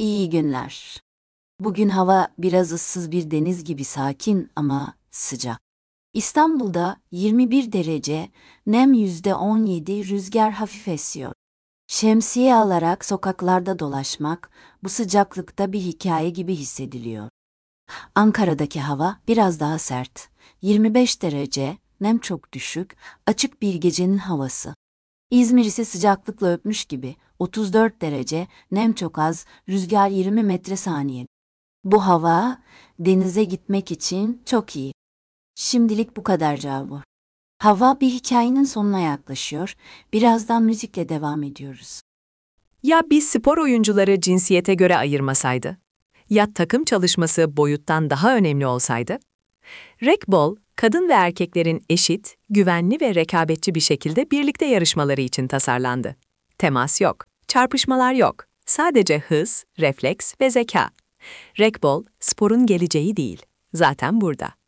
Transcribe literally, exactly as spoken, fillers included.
İyi günler. Bugün hava biraz ıssız bir deniz gibi sakin ama sıcak. İstanbul'da yirmi bir derece, nem yüzde on yedi, rüzgar hafif esiyor. Şemsiye alarak sokaklarda dolaşmak bu sıcaklıkta bir hikaye gibi hissediliyor. Ankara'daki hava biraz daha sert. yirmi beş derece, nem çok düşük, açık bir gecenin havası. İzmir ise sıcaklıkla öpmüş gibi, otuz dört derece, nem çok az, rüzgar yirmi metre saniye. Bu hava, denize gitmek için çok iyi. Şimdilik bu kadar cevabı. Hava bir hikayenin sonuna yaklaşıyor, birazdan müzikle devam ediyoruz. Ya biz spor oyuncuları cinsiyete göre ayırmasaydı? Ya takım çalışması boyuttan daha önemli olsaydı? Racquetball, kadın ve erkeklerin eşit, güvenli ve rekabetçi bir şekilde birlikte yarışmaları için tasarlandı. Temas yok, çarpışmalar yok. Sadece hız, refleks ve zeka. Racquetball, sporun geleceği değil. Zaten burada.